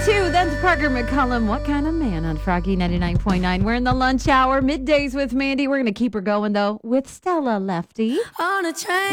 2. That's Parker McCullum. What kind of man on Froggy 99.9? We're in the lunch hour, middays with Mandy. We're going to keep her going, though, with Stella Lefty. On a train.